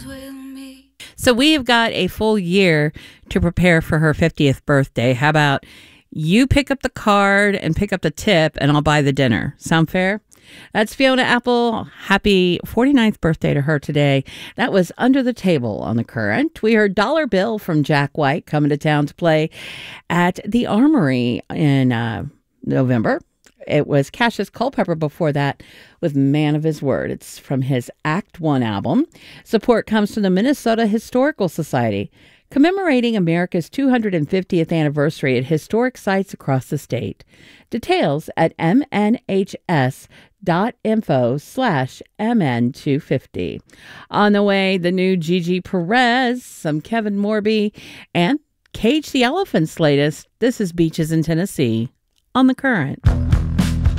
So we have got a full year to prepare for her 50th birthday. How about you pick up the card and pick up the tip, and I'll buy the dinner? Sound fair? That's Fiona Apple. Happy 49th birthday to her today. That was Under the Table on The Current. We heard Dollar Bill from Jack White coming to town to play at the Armory in November. It was Cassius Culpepper before that with Man of His Word. It's from his Act One album. Support comes from the Minnesota Historical Society, commemorating America's 250th anniversary at historic sites across the state. Details at mnhs.info/mn250. On the way, the new Gigi Perez, some Kevin Morby, and Cage the Elephant's latest. This is Beaches in Tennessee on The Current.